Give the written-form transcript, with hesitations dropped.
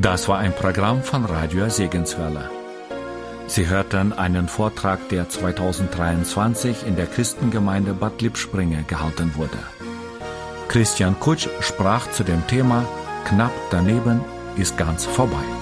Das war ein Programm von Radio Segenswelle. Sie hörten einen Vortrag, der 2023 in der Christengemeinde Bad Lippspringe gehalten wurde. Christian Kutsch sprach zu dem Thema "Knapp daneben ist ganz vorbei".